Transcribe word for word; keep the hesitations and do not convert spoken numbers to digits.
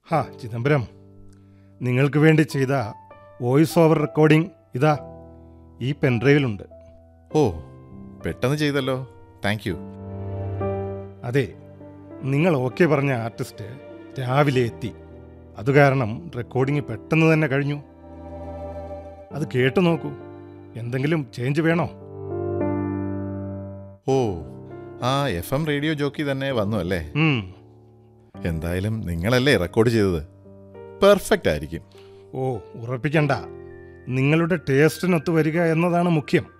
ഹാ ചിദംബരം, നിങ്ങൾക്ക് വേണ്ടി ചെയ്ത വോയിസ് ഓവർ റെക്കോർഡിംഗ് ഇതാ ഈ പെൻഡ്രൈവിലുണ്ട്. ഓ, പെട്ടെന്ന് ചെയ്തല്ലോ, താങ്ക് യു. അതെ, നിങ്ങൾ ഓക്കെ പറഞ്ഞ ആർട്ടിസ്റ്റ് രാവിലെ എത്തി. അത് കാരണം റെക്കോർഡിംഗ് പെട്ടെന്ന് തന്നെ കഴിഞ്ഞു. അത് കേട്ടു നോക്കൂ, എന്തെങ്കിലും ചേഞ്ച് വേണോ? ഓ, ആ എഫ് എം റേഡിയോ ജോക്കി തന്നെ വന്നു അല്ലേ? ഉം. എന്തായാലും നിങ്ങളല്ലേ റെക്കോർഡ് ചെയ്തത്, പെർഫെക്റ്റ് ആയിരിക്കും. ഓ, ഉറപ്പിക്കണ്ട. നിങ്ങളുടെ ടേസ്റ്റിനൊത്ത് വരിക എന്നതാണ് മുഖ്യം.